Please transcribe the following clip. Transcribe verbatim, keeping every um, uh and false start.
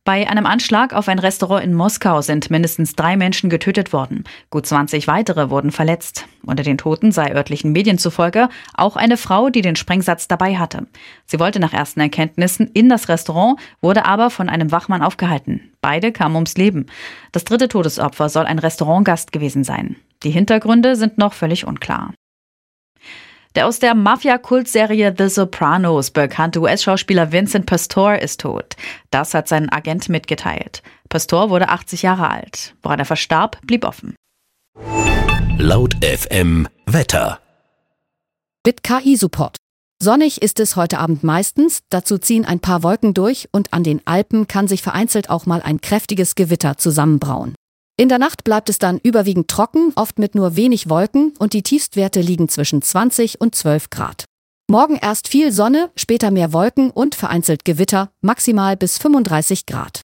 Bei einem Anschlag auf ein Restaurant in Moskau sind mindestens drei Menschen getötet worden. Gut zwanzig weitere wurden verletzt. Unter den Toten sei örtlichen Medien zufolge auch eine Frau, die den Sprengsatz dabei hatte. Sie wollte nach ersten Erkenntnissen in das Restaurant, wurde aber von einem Wachmann aufgehalten. Beide kamen ums Leben. Das dritte Todesopfer soll ein Restaurantgast gewesen sein. Die Hintergründe sind noch völlig unklar. Der aus der Mafia-Kultserie The Sopranos bekannte U S-Schauspieler Vincent Pastore ist tot. Das hat sein Agent mitgeteilt. Pastore wurde achtzig Jahre alt. Woran er verstarb, blieb offen. Laut F M Wetter. Mit K I-Support. Sonnig ist es heute Abend meistens, dazu ziehen ein paar Wolken durch und an den Alpen kann sich vereinzelt auch mal ein kräftiges Gewitter zusammenbrauen. In der Nacht bleibt es dann überwiegend trocken, oft mit nur wenig Wolken und die Tiefstwerte liegen zwischen zwanzig und zwölf Grad. Morgen erst viel Sonne, später mehr Wolken und vereinzelt Gewitter, maximal bis fünfunddreißig Grad.